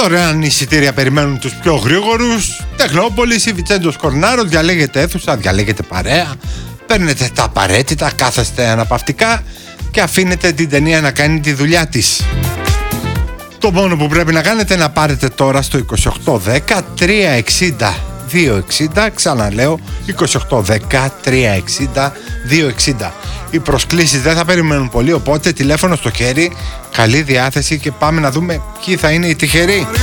Δωρεάν εισιτήρια περιμένουν τους πιο γρήγορους. Τεχνόπολης ή Βιτσέντος Κορνάρο. Διαλέγετε αίθουσα, διαλέγετε παρέα. Παίρνετε τα απαραίτητα, κάθεστε αναπαυτικά και αφήνετε την ταινία να κάνει τη δουλειά της. Το μόνο που πρέπει να κάνετε είναι να πάρετε τώρα στο 2810 360 260. Ξαναλέω 2810 360 260. Οι προσκλήσεις δεν θα περιμένουν πολύ, οπότε τηλέφωνο στο χέρι, καλή διάθεση και πάμε να δούμε ποιοι θα είναι οι τυχεροί.